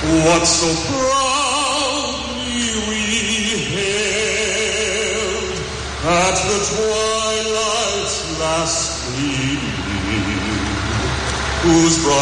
What so proudly we hailed at the twilight's last gleaming, whose bright